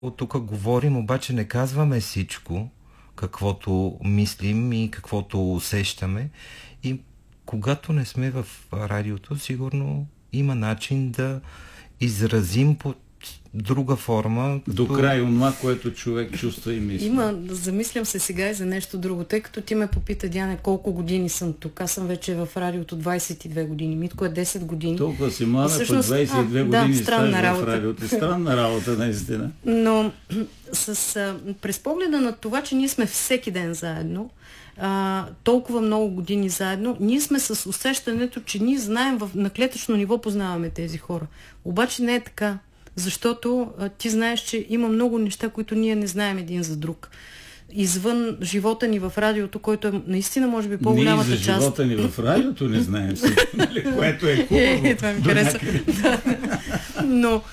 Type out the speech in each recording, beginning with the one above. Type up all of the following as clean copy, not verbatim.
От тук говорим, обаче не казваме всичко, каквото мислим и каквото усещаме. И когато не сме в радиото, сигурно има начин да изразим под друга форма. До край онова, което човек чувства и мисли. Замислям се сега и за нещо друго. Тъй като ти ме попита, Диане, колко години съм тук. Аз съм вече в радиото 22 години. Митко е 10 години. Толкова си млада, по 22 години стаж в радиото. Странна работа, наистина. Но през погледа на това, че ние сме всеки ден заедно, толкова много години заедно, ние сме с усещането, че ние знаем, на клетъчно ниво познаваме тези хора. Обаче не е така. Защото ти знаеш, че има много неща, които ние не знаем един за друг. Извън живота ни в радиото, който е наистина, може би, по-голямата част... Ние за живота ни в радиото не знаем всичко, което е хубаво. Това ми хареса. Но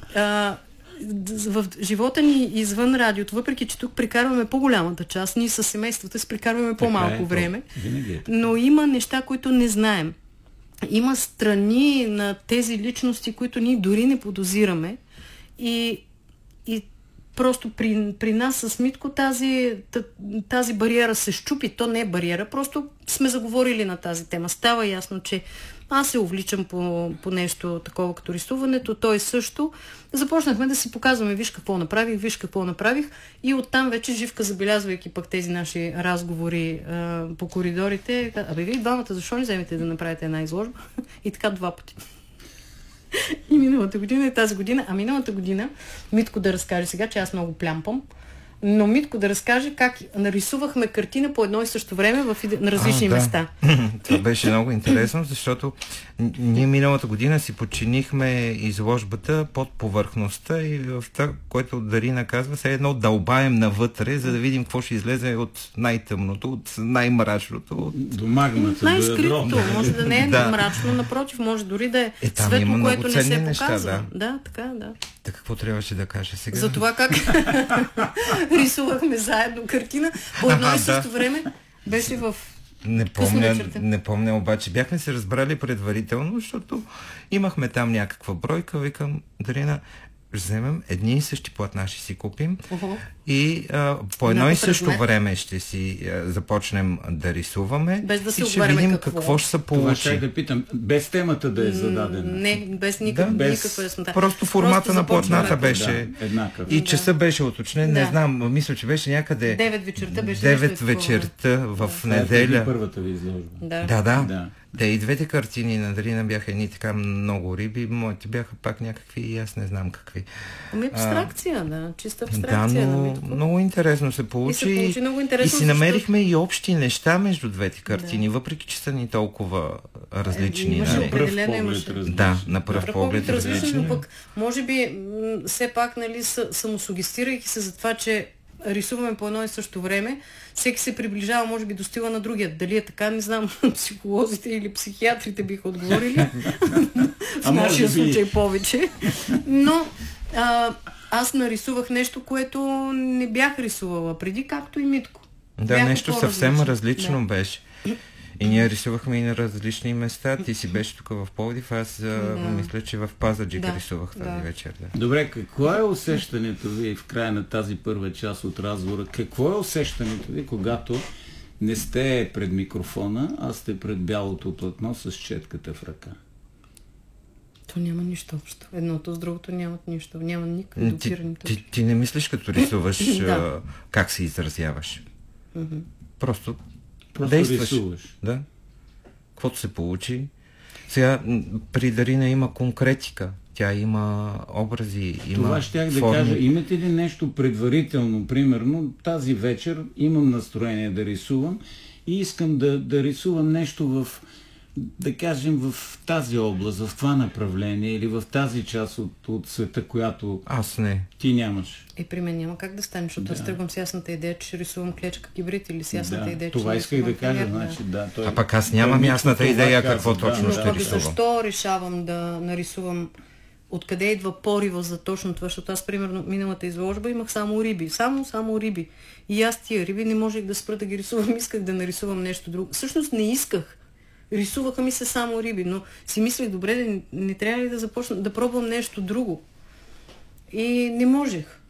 в живота ни извън радиото, въпреки че тук прикарваме по-голямата част, ние със семействата си прикарваме по-малко време, но има неща, които не знаем. Има страни на тези личности, които ние дори не подозираме и просто при нас с Митко тази бариера се счупи. То не е бариера, просто сме заговорили на тази тема. Става ясно, че аз се увличам по нещо такова като рисуването, той също. Започнахме да си показваме, виж какво направих и оттам вече Живка, забелязвайки пък тези наши разговори по коридорите, вие двамата, защо не вземете да направите една изложба? И така 2 пъти. И миналата година и тази година. А миналата година Митко да разкаже сега, че аз много плямпам, но Митко да разкаже как нарисувахме картина по едно и също време на различни места. Това беше много интересно, защото ние миналата година си подчинихме изложбата под повърхността и в това, което Дарина казва, се едно дълбаем навътре, за да видим какво ще излезе от най-тъмното, от най-мрачното. До магмата, най-скритото. Може да не е мрачно, напротив, може дори да е светло, което не се показва. Да, така, да. Так какво трябваше да кажа сега? За това как рисувахме заедно картина по едно и също време. Беше в Не помня, обаче бяхме се разбрали предварително, защото имахме там някаква бройка. Викам, Дарина, вземем едни и същи платна, ще си купим и по едно и също време ще си започнем да рисуваме и ще видим какво ще се получи. Това ще да питам, без темата да е зададена. Не, без никаква яснота. Просто формата на платната беше еднакъв. И часа беше уточнен, не знам, мисля, че беше някъде 9 вечерта беше 9 вечерта в неделя. Първата ви изложба. Да. Да, и двете картини на Дарина бяха едни така много риби, моите бяха пак някакви и аз не знам какви. Абстракция, чиста абстракция. Да, но много интересно се получи. И си намерихме и общи неща между двете картини, въпреки че са ни толкова различни. На пръв поглед различни. Да, на пръв поглед различни. Но пък, може би, все пак, самосугестирайки се за това, че рисуваме по едно и също време, всеки се приближава, може би, до стила на другия. Дали е така, не знам, психолозите или психиатрите биха отговорили. В нашия случай повече. Но аз нарисувах нещо, което не бях рисувала преди, както и Митко. Да, нещо съвсем различно беше. И ние рисувахме и на различни места. Ти си беше тук в Пловдив, аз мисля, че в Пазарджик рисувах тази вечер. Да. Добре, какво е усещането ви в края на тази първа част от разговора? Какво е усещането ви, когато не сте пред микрофона, а сте пред бялото платно с четката в ръка? То няма нищо общо. Едното с другото нямат нищо. Няма никакви допирани точки. Ти не мислиш, като рисуваш, как се изразяваш? Просто действаш. Рисуваш. Да. Каквото се получи. Сега при Дарина има конкретика. Тя има образи, има това щях да форми. кажа. Имате ли нещо предварително? Примерно тази вечер имам настроение да рисувам и искам да рисувам нещо да кажем, в тази област, в това направление или в тази част от света, която аз не. Ти нямаш. При мен няма как да стане, защото аз тръгвам с ясната идея, че ще рисувам клечка кибрид или с ясната идея, че това исках да кажа, значи, А пък аз нямам ясната идея какво точно ще рисувам. Защо решавам да нарисувам? Откъде идва порива за точно това? Защото аз, примерно, миналата изложба имах само риби. Само риби. И аз тия риби не можех да спра да ги рисувам. Исках да нарисувам нещо друго. Всъщност не исках. Рисуваха ми се само риби, но си мислех, добре, не трябва ли да започна да пробвам нещо друго? И не можех.